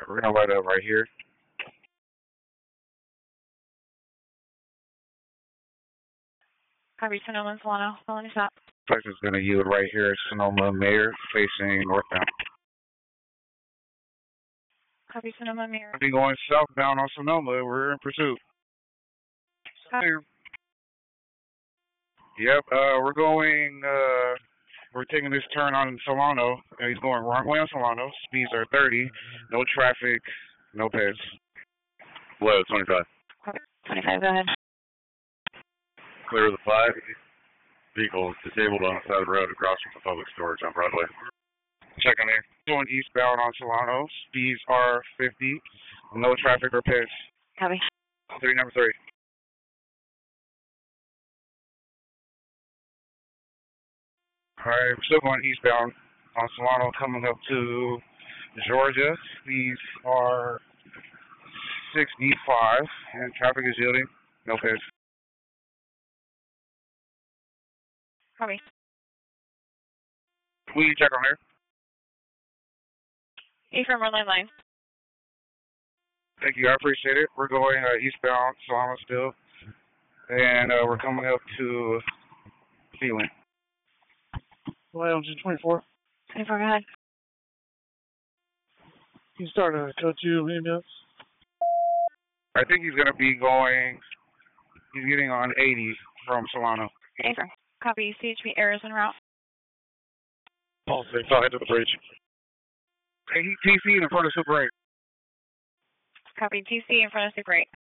We're gonna light up right here. Copy, Sonoma and Solano. Following stop. Flex is gonna yield right here at Sonoma Mayor, facing northbound. Copy, Sonoma Mayor. Be going southbound on Sonoma. We're in pursuit. Copy. Yep. We're taking this turn on Solano. He's going wrong way on Solano. Speeds are 30. No traffic. No pets. Low 25. Copy. 25. Go ahead. Clear the 5. Vehicle disabled on the side of the road across from the public storage on Broadway. Check on there. Going eastbound on Solano. Speeds are 50. No traffic or pets. Copy. 3 number 3. Alright, we're still going eastbound on Solano, coming up to Georgia. Speeds are 65, and traffic is yielding. No pets. Copy. Will you check on there? A from Red Line. Thank you, I appreciate it. We're going eastbound Solano still, and we're coming up to Phelan. Lounge 24. 24, go ahead. You start code 2 ambulance. I think he's going to be he's getting on 80 from Solano. A from. Copy. CHP errors en route. All safe. I'll head to the bridge. Hey, TC in front of Super 8. Copy. TC in front of Super 8.